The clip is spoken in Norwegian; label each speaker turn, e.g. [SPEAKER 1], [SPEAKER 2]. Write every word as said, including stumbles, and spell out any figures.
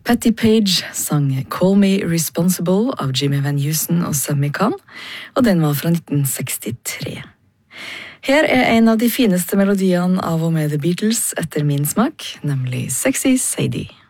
[SPEAKER 1] Patti Page sang Call Me Responsible av Jimmy Van Heusen og Sammy Kahn, og den var fra nitten sekstitre. Her er en av de fineste melodiene av og med The Beatles etter min smak, nemlig Sexy Sadie.